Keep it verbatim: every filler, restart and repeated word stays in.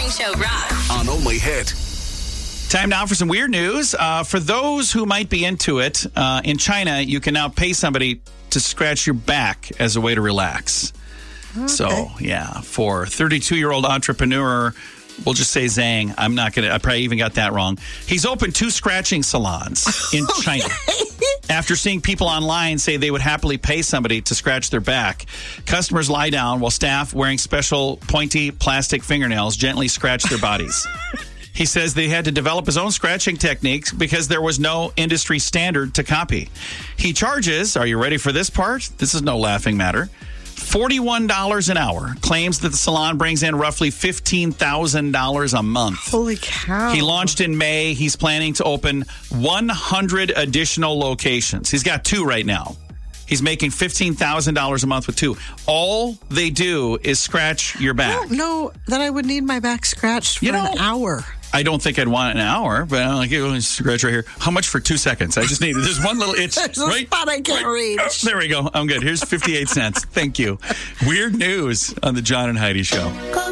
Morning Show rocks. On Only Hit. Time now for some weird news. Uh, for those who might be into it, uh, in China, you can now pay somebody to scratch your back as a way to relax. Okay. So, yeah, for thirty-two-year-old entrepreneur, we'll just say Zhang. I'm not going to, I probably even got that wrong. He's opened two scratching salons in okay. China. After seeing people online say they would happily pay somebody to scratch their back, customers lie down while staff wearing special pointy plastic fingernails gently scratch their bodies. He says they had to develop his own scratching techniques because there was no industry standard to copy. He charges, are you ready for this part? This is no laughing matter, forty-one dollars an hour, claims that the salon brings in roughly fifteen thousand dollars a month. Holy cow. He launched in May. He's planning to open one hundred additional locations. He's got two right now. He's making fifteen thousand dollars a month with two. All they do is scratch your back. I don't know that I would need my back scratched for you know, an hour. I don't think I'd want an hour, but I'm like, oh, scratch right here. How much for two seconds? I just need There's one little itch. There's a right, spot I can't right. reach. Oh, there we go. I'm good. Here's fifty-eight cents. Thank you. Weird news on the John and Heidi Show.